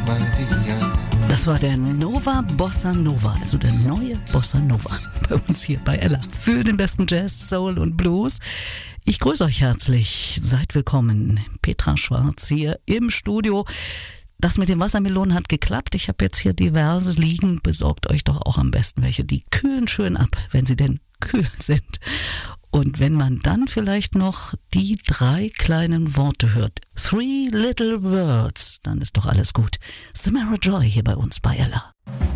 Das war der Nova Bossa Nova, also der neue Bossa Nova bei uns hier bei Ella. Für den besten Jazz, Soul und Blues. Ich grüße euch herzlich. Seid willkommen. Petra Schwarz hier im Studio. Das mit den Wassermelonen hat geklappt. Ich habe jetzt hier diverse liegen. Besorgt euch doch auch am besten welche. Die kühlen schön ab, wenn sie denn kühl sind. Und wenn man dann vielleicht noch die 3 kleinen Worte hört, 3 little words, dann ist doch alles gut. Samara Joy hier bei uns bei Ella.